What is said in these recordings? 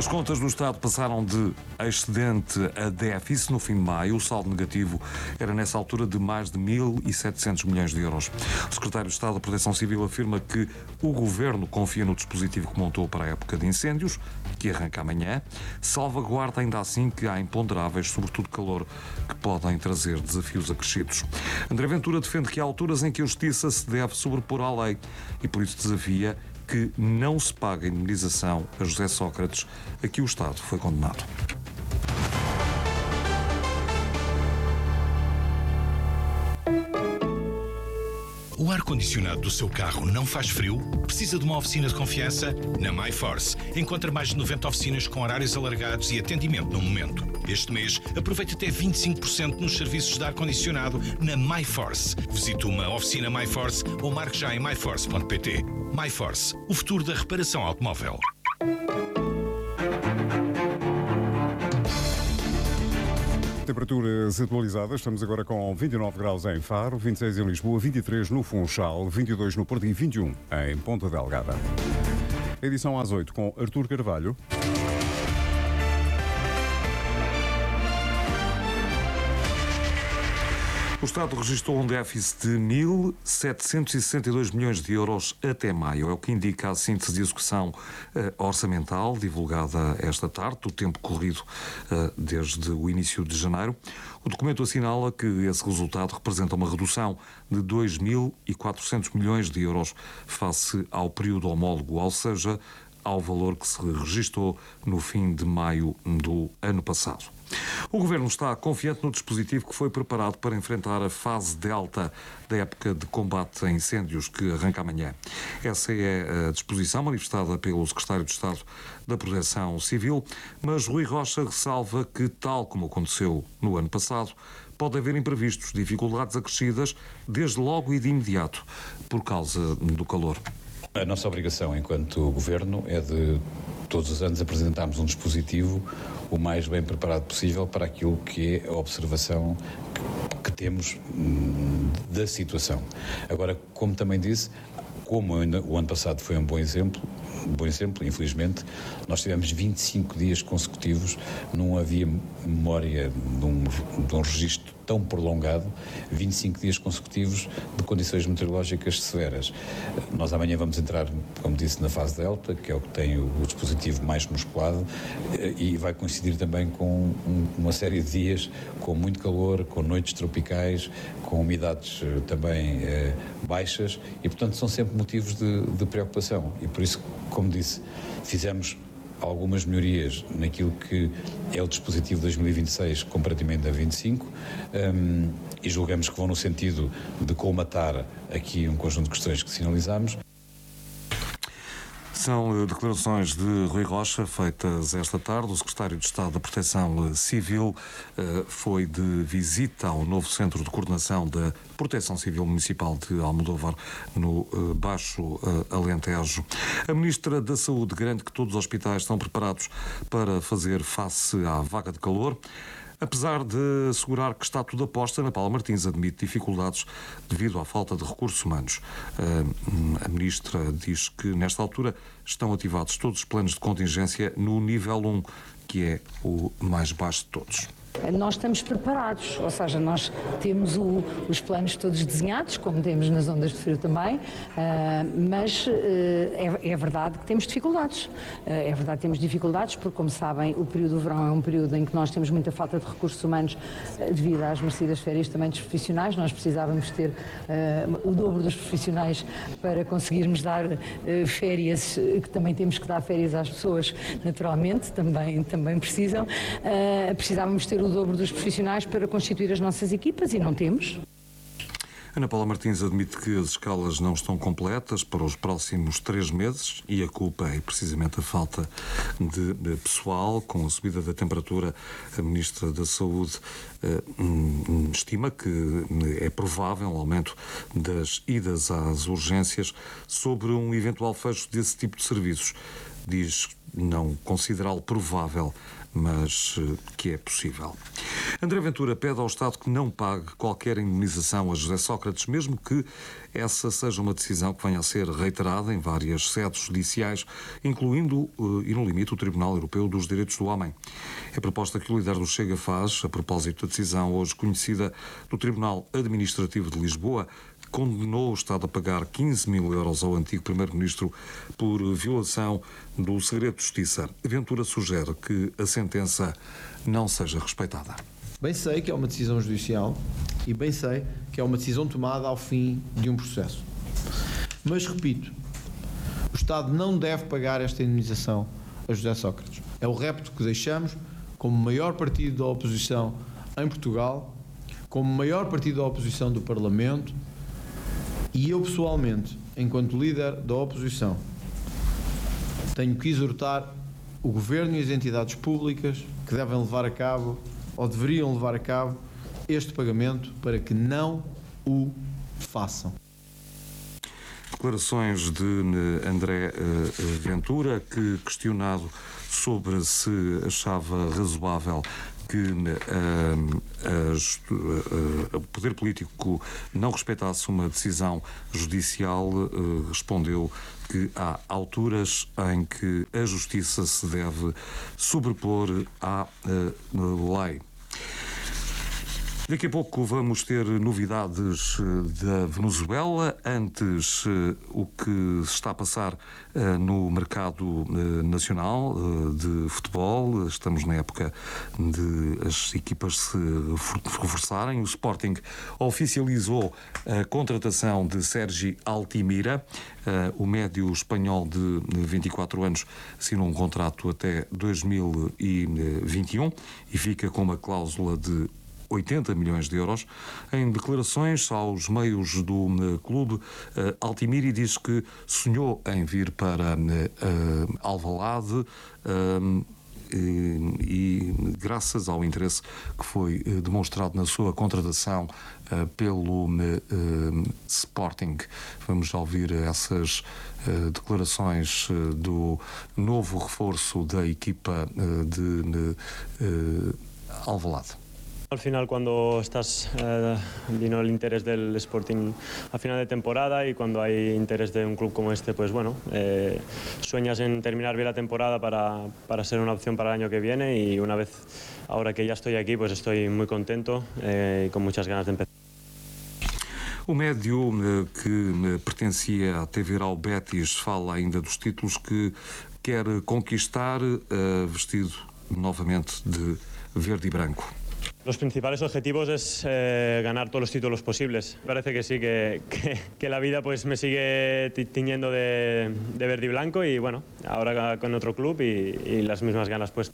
As contas do Estado passaram de excedente a déficit no fim de maio. O saldo negativo era nessa altura de mais de 1.700 milhões de euros. O secretário de Estado da Proteção Civil afirma que o Governo confia no dispositivo que montou para a época de incêndios, que arranca amanhã. Salvaguarda ainda assim que há imponderáveis, sobretudo calor, que podem trazer desafios acrescidos. André Ventura defende que há alturas em que a Justiça se deve sobrepor à lei e por isso desafia que não se pague a indemnização a José Sócrates, a que o Estado foi condenado. O ar-condicionado do seu carro não faz frio? Precisa de uma oficina de confiança? Na MyForce. Encontra mais de 90 oficinas com horários alargados e atendimento no momento. Este mês, aproveite até 25% nos serviços de ar-condicionado na MyForce. Visite uma oficina MyForce ou marque já em myforce.pt. MyForce, o futuro da reparação automóvel. Temperaturas atualizadas, estamos agora com 29 graus em Faro, 26 em Lisboa, 23 no Funchal, 22 no Porto e 21 em Ponta Delgada. Edição às 8 com Artur Carvalho. O Estado registrou um déficit de 1.762 milhões de euros até maio. É o que indica a síntese de execução orçamental divulgada esta tarde, do tempo corrido desde o início de janeiro. O documento assinala que esse resultado representa uma redução de 2.400 milhões de euros face ao período homólogo, ou seja, ao valor que se registrou no fim de maio do ano passado. O Governo está confiante no dispositivo que foi preparado para enfrentar a fase delta da época de combate a incêndios que arranca amanhã. Essa é a disposição manifestada pelo Secretário de Estado da Proteção Civil, mas Rui Rocha ressalva que, tal como aconteceu no ano passado, pode haver imprevistos, dificuldades acrescidas, desde logo e de imediato, por causa do calor. A nossa obrigação enquanto Governo é de todos os anos apresentarmos um dispositivo o mais bem preparado possível para aquilo que é a observação que temos da situação. Agora, como também disse, como o ano passado foi um bom exemplo, infelizmente, nós tivemos 25 dias consecutivos, não havia memória de um registro tão prolongado, 25 dias consecutivos de condições meteorológicas severas. Nós amanhã vamos entrar, como disse, na fase delta, que é o que tem o dispositivo mais musculado, e vai coincidir também com uma série de dias com muito calor, com noites tropicais, com umidades também baixas, e portanto são sempre motivos de preocupação. E por isso, como disse, fizemos algumas melhorias naquilo que é o dispositivo 2026 comparativamente a 25 e julgamos que vão no sentido de colmatar aqui um conjunto de questões que sinalizamos. São declarações de Rui Rocha feitas esta tarde. O Secretário de Estado da Proteção Civil foi de visita ao novo Centro de Coordenação da Proteção Civil Municipal de Almodóvar, no Baixo Alentejo. A Ministra da Saúde garante que todos os hospitais estão preparados para fazer face à vaga de calor. Apesar de assegurar que está tudo a posto, Ana Paula Martins admite dificuldades devido à falta de recursos humanos. A Ministra diz que, nesta altura, estão ativados todos os planos de contingência no nível 1, que é o mais baixo de todos. Nós estamos preparados, ou seja, nós temos os planos todos desenhados, como temos nas ondas de frio também, mas é verdade que temos dificuldades. É verdade que temos dificuldades porque, como sabem, o período do verão é um período em que nós temos muita falta de recursos humanos devido às merecidas férias também dos profissionais. Nós precisávamos ter o dobro dos profissionais para conseguirmos dar férias, que também temos que dar férias às pessoas, naturalmente, também precisam. Precisávamos ter o dobro dos profissionais para constituir as nossas equipas e não temos. Ana Paula Martins admite que as escalas não estão completas para os próximos 3 meses e a culpa é precisamente a falta de pessoal. Com a subida da temperatura, a Ministra da Saúde estima que é provável o aumento das idas às urgências sobre um eventual fecho desse tipo de serviços. diz não considerá-lo provável, mas que é possível. André Ventura pede ao Estado que não pague qualquer indemnização a José Sócrates, mesmo que essa seja uma decisão que venha a ser reiterada em várias sedes judiciais, incluindo, e no limite, o Tribunal Europeu dos Direitos do Homem. É a proposta que o líder do Chega faz, a propósito da decisão hoje conhecida do Tribunal Administrativo de Lisboa, que condenou o Estado a pagar 15 mil euros ao antigo Primeiro-Ministro por violação do segredo de justiça. Ventura sugere que a sentença não seja respeitada. Bem sei que é uma decisão judicial e bem sei que é uma decisão tomada ao fim de um processo. Mas, repito, o Estado não deve pagar esta indemnização a José Sócrates. É o repto que deixamos como maior partido da oposição em Portugal, como maior partido da oposição do Parlamento, e eu pessoalmente, enquanto líder da oposição, tenho que exortar o Governo e as entidades públicas que devem levar a cabo, ou deveriam levar a cabo, este pagamento para que não o façam. Declarações de André Ventura, que, questionado sobre se achava razoável que o poder político não respeitasse uma decisão judicial, respondeu que há alturas em que a justiça se deve sobrepor à lei. Daqui a pouco vamos ter novidades da Venezuela. Antes, o que se está a passar no mercado nacional de futebol. Estamos na época de as equipas se reforçarem. O Sporting oficializou a contratação de Sergi Altimira. O médio espanhol de 24 anos assinou um contrato até 2021 e fica com uma cláusula de 80 milhões de euros. Em declarações aos meios do clube, Altimiri diz que sonhou em vir para Alvalade e graças ao interesse que foi demonstrado na sua contratação pelo Sporting. Vamos ouvir essas declarações do novo reforço da equipa de Alvalade. Al final, cuando estás, vino el interés del Sporting a final de temporada y cuando hay interés de un club como este, pues bueno, sueñas en terminar bien la temporada para ser una opción para el año que viene y una vez, ahora que ya estoy aquí, pues estoy muy contento y con muchas ganas de empezar. O médio que pertencia à TV Real Betis fala ainda dos títulos que quer conquistar, vestido novamente de verde e branco. Los principales objetivos es ganar todos los títulos posibles. Parece que sí, que la vida pues me sigue tiñendo de verde y blanco y bueno, ahora con otro club y las mismas ganas pues.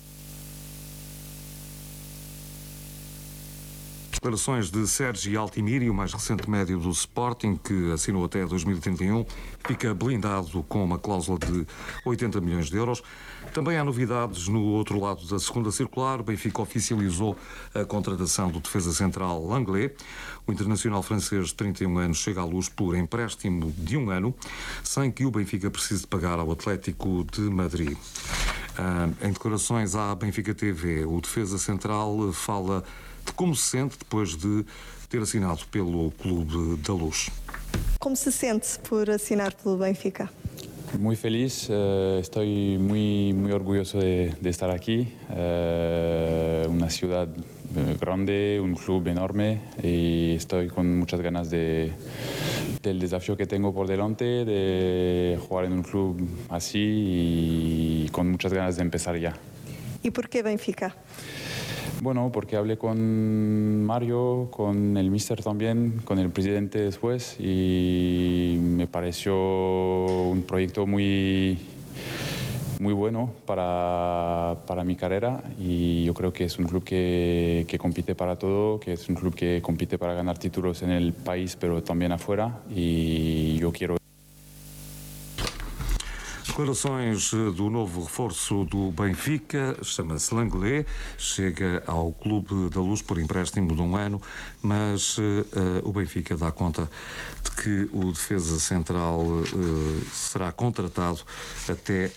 Declarações de Sergi Altimiri, o mais recente médio do Sporting, que assinou até 2031, fica blindado com uma cláusula de 80 milhões de euros. Também há novidades no outro lado da segunda circular. O Benfica oficializou a contratação do defesa central Langlais. O internacional francês de 31 anos chega à Luz por empréstimo de 1 ano, sem que o Benfica precise pagar ao Atlético de Madrid. Em declarações à Benfica TV, o defesa central fala de como se sente depois de ter assinado pelo Clube da Luz. Como se sente por assinar pelo Benfica? Muy feliz, estoy muy orgulloso de estar aquí, una ciudad grande, un club enorme y estoy con muchas ganas del desafío que tengo por delante, de jugar en un club así y con muchas ganas de empezar ya. ¿Y por qué Benfica? Bueno, porque hablé con Mario, con el míster también, con el presidente después y me pareció un proyecto muy bueno para mi carrera y yo creo que es un club que compite para todo, que es un club que compite para ganar títulos en el país pero también afuera y yo quiero. Declarações do novo reforço do Benfica, chama-se Langlais, chega ao Clube da Luz por empréstimo de 1 ano, mas o Benfica dá conta de que o defesa central será contratado até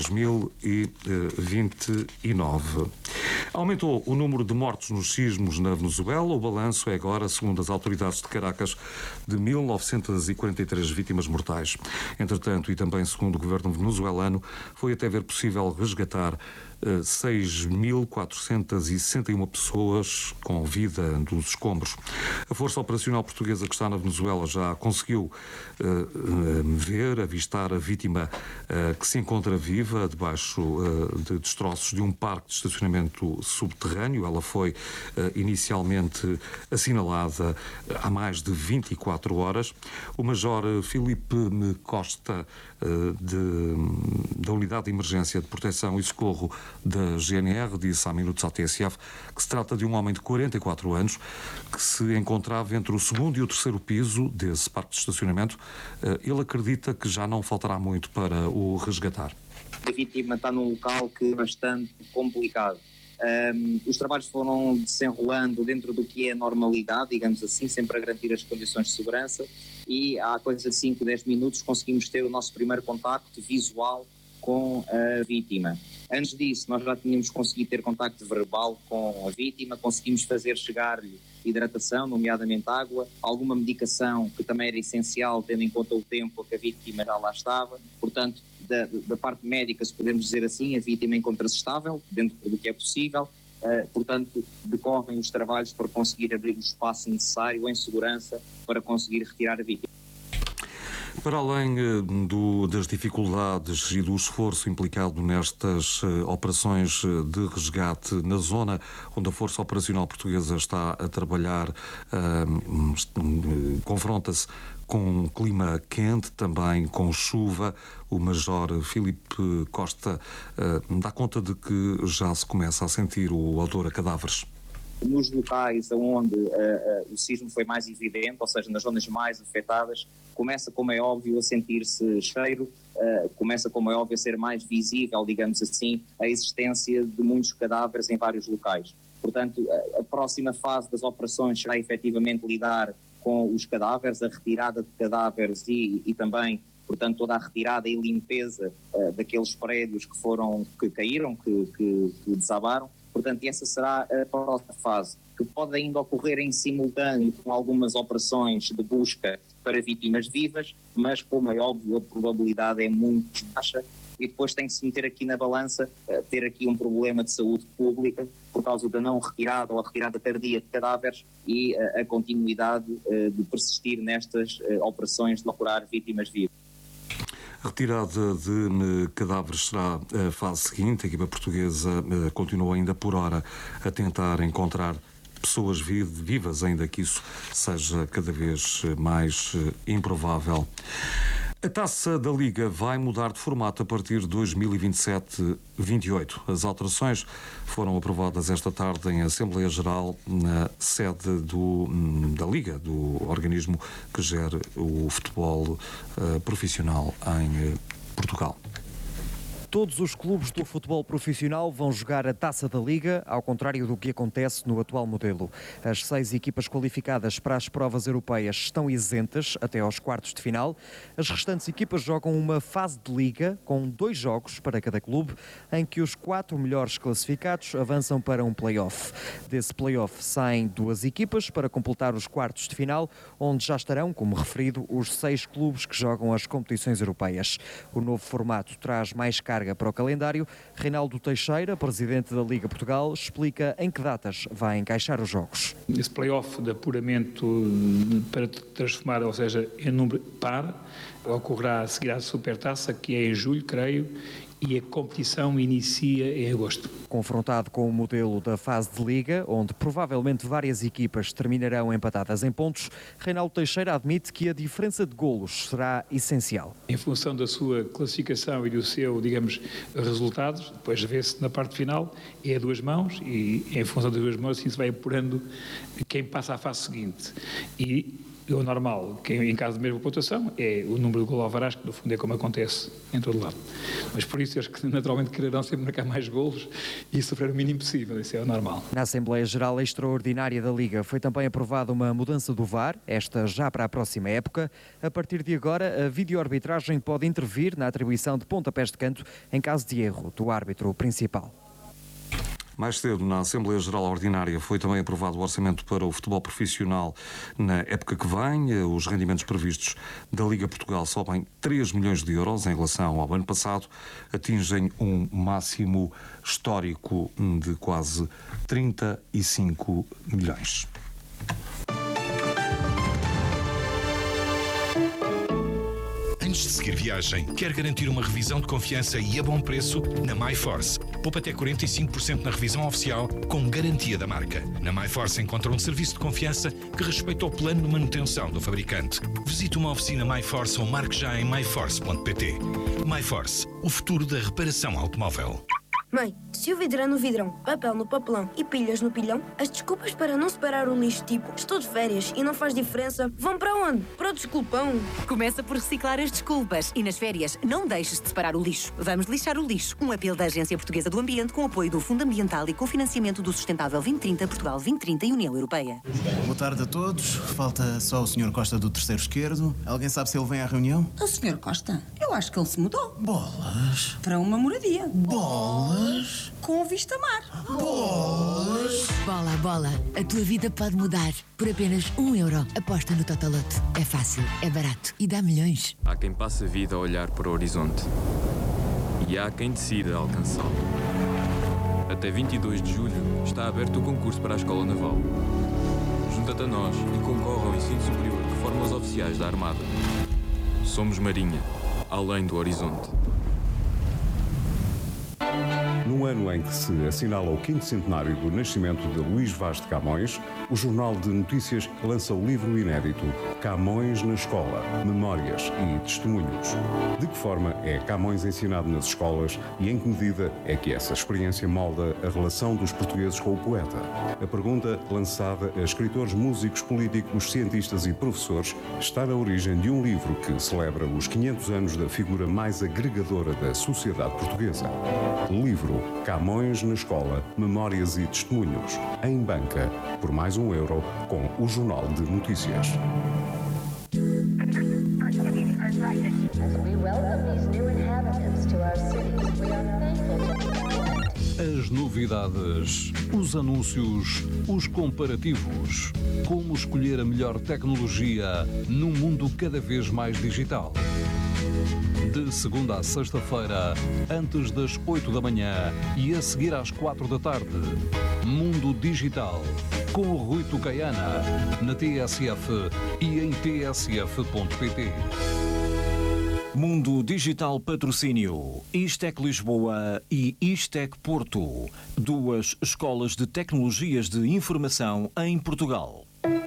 2029. Aumentou o número de mortos nos sismos na Venezuela. O balanço é agora, segundo as autoridades de Caracas, de 1943 vítimas mortais. Entretanto, e também segundo o governo venezuelano, foi até ver possível resgatar 6.461 pessoas com vida dos escombros. A Força Operacional Portuguesa que está na Venezuela já conseguiu avistar a vítima que se encontra viva debaixo de destroços de um parque de estacionamento subterrâneo. Ela foi inicialmente assinalada há mais de 24 horas. O Major Filipe Costa, da Unidade de Emergência de Proteção e Socorro da GNR, disse há minutos à TSF que se trata de um homem de 44 anos que se encontrava entre o segundo e o terceiro piso desse parque de estacionamento. Ele acredita que já não faltará muito para o resgatar. A vítima está num local que é bastante complicado. Os trabalhos foram desenrolando dentro do que é a normalidade, digamos assim, sempre a garantir as condições de segurança, e há coisa de 5, 10 minutos conseguimos ter o nosso primeiro contacto visual com a vítima. Antes disso, nós já tínhamos conseguido ter contacto verbal com a vítima, conseguimos fazer chegar-lhe hidratação, nomeadamente água, alguma medicação que também era essencial, tendo em conta o tempo que a vítima já lá estava. Portanto, da parte médica, se podemos dizer assim, a vítima encontra-se estável, dentro do que é possível. Portanto, decorrem os trabalhos para conseguir abrir o espaço necessário em segurança para conseguir retirar a vítima. Para além das dificuldades e do esforço implicado nestas operações de resgate na zona onde a Força Operacional Portuguesa está a trabalhar, confronta-se com um clima quente, também com chuva. O Major Filipe Costa dá conta de que já se começa a sentir o odor a cadáveres. Nos locais onde o sismo foi mais evidente, ou seja, nas zonas mais afetadas, começa, como é óbvio, a sentir-se cheiro, começa, como é óbvio, a ser mais visível, digamos assim, a existência de muitos cadáveres em vários locais. Portanto, a próxima fase das operações será efetivamente lidar com os cadáveres, a retirada de cadáveres e também, portanto, toda a retirada e limpeza daqueles prédios que caíram, que desabaram. Portanto, essa será a próxima fase, que pode ainda ocorrer em simultâneo com algumas operações de busca para vítimas vivas, mas, como é óbvio, a probabilidade é muito baixa, e depois tem que se meter aqui na balança, ter aqui um problema de saúde pública por causa da não retirada ou a retirada tardia de cadáveres e a continuidade de persistir nestas operações de procurar vítimas vivas. A retirada de cadáveres será a fase seguinte. A equipa portuguesa continua ainda por hora a tentar encontrar pessoas vivas, ainda que isso seja cada vez mais improvável. A Taça da Liga vai mudar de formato a partir de 2027-28. As alterações foram aprovadas esta tarde em Assembleia Geral na sede da Liga, do organismo que gera o futebol profissional em Portugal. Todos os clubes do futebol profissional vão jogar a Taça da Liga, ao contrário do que acontece no atual modelo. As 6 equipas qualificadas para as provas europeias estão isentas até aos quartos de final. As restantes equipas jogam uma fase de liga com 2 jogos para cada clube, em que os 4 melhores classificados avançam para um play-off. Desse play-off saem 2 equipas para completar os quartos de final, onde já estarão, como referido, os 6 clubes que jogam as competições europeias. O novo formato traz mais carga para o calendário. Reinaldo Teixeira, presidente da Liga Portugal, explica em que datas vai encaixar os jogos. Esse play-off de apuramento para transformar, ou seja, em número par, ocorrerá a seguir à Supertaça, que é em julho, creio, e a competição inicia em agosto. Confrontado com o modelo da fase de liga, onde provavelmente várias equipas terminarão empatadas em pontos, Reinaldo Teixeira admite que a diferença de golos será essencial. Em função da sua classificação e do seu, digamos, resultados, depois vê-se na parte final, é a 2 mãos, e em função das 2 mãos assim se vai apurando quem passa à fase seguinte. E o normal, que em caso de mesma pontuação, é o número de gol ao Alvarás, que no fundo é como acontece em todo lado. Mas por isso eles que naturalmente quererão sempre marcar mais golos e sofrer o mínimo possível, isso é o normal. Na Assembleia Geral Extraordinária da Liga foi também aprovada uma mudança do VAR, esta já para a próxima época. A partir de agora, a videoarbitragem pode intervir na atribuição de pontapés de canto em caso de erro do árbitro principal. Mais cedo, na Assembleia Geral Ordinária, foi também aprovado o orçamento para o futebol profissional na época que vem. Os rendimentos previstos da Liga Portugal sobem 3 milhões de euros em relação ao ano passado, atingem um máximo histórico de quase 35 milhões. Antes de seguir viagem, quer garantir uma revisão de confiança e a bom preço? Na MyForce. Poupa até 45% na revisão oficial com garantia da marca. Na MyForce encontra um serviço de confiança que respeita o plano de manutenção do fabricante. Visite uma oficina MyForce ou marque já em myforce.pt. MyForce, o futuro da reparação automóvel. Mãe, se o vidro é no vidrão, papel no papelão e pilhas no pilhão, as desculpas para não separar o lixo, tipo estou de férias e não faz diferença, vão para onde? Para o desculpão. Começa por reciclar as desculpas e nas férias não deixes de separar o lixo. Vamos lixar o lixo. Um apelo da Agência Portuguesa do Ambiente com apoio do Fundo Ambiental e cofinanciamento do Sustentável 2030, Portugal 2030 e União Europeia. Boa tarde a todos. Falta só o Sr. Costa do terceiro esquerdo. Alguém sabe se ele vem à reunião? O Sr. Costa? Eu acho que ele se mudou. Bolas. Para uma moradia. Bolas. Com vista mar. Bolas. Bola, bola. A tua vida pode mudar. Por apenas €1. Aposta no Totoloto. É fácil, é barato e dá milhões. Há quem passe a vida a olhar para o horizonte. E há quem decida alcançá-lo. Até 22 de julho está aberto o concurso para a Escola Naval. Junta-te a nós e concorre ao ensino superior de formas oficiais da Armada. Somos Marinha, além do horizonte. No ano em que se assinala o 5º centenário do nascimento de Luís Vaz de Camões, o Jornal de Notícias lança o livro inédito Camões na Escola, Memórias e Testemunhos. De que forma é Camões ensinado nas escolas e em que medida é que essa experiência molda a relação dos portugueses com o poeta? A pergunta, lançada a escritores, músicos, políticos, cientistas e professores, está na origem de um livro que celebra os 500 anos da figura mais agregadora da sociedade portuguesa. Livro Camões na Escola, Memórias e Testemunhos, em banca, por mais €1, com o Jornal de Notícias. As novidades, os anúncios, os comparativos. Como escolher a melhor tecnologia num mundo cada vez mais digital. De segunda a sexta-feira, antes das 8 da manhã e a seguir às 4 da tarde. Mundo Digital, com o Rui Tucaiana, na TSF e em tsf.pt. Mundo Digital Patrocínio, Istec Lisboa e Istec Porto, duas escolas de tecnologias de informação em Portugal.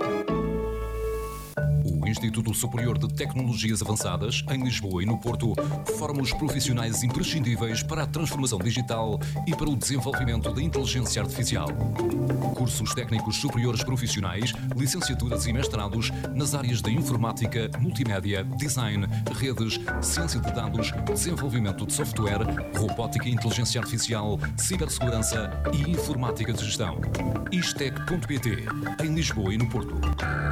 O Instituto Superior de Tecnologias Avançadas, em Lisboa e no Porto, forma os profissionais imprescindíveis para a transformação digital e para o desenvolvimento da inteligência artificial. Cursos técnicos superiores profissionais, licenciaturas e mestrados nas áreas da informática, multimédia, design, redes, ciência de dados, desenvolvimento de software, robótica e inteligência artificial, cibersegurança e informática de gestão. Istec.pt, em Lisboa e no Porto.